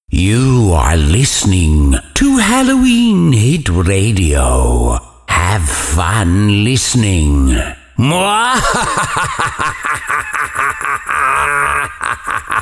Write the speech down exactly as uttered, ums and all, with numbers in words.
You are listening to Halloween Hit Radio. Have fun listening.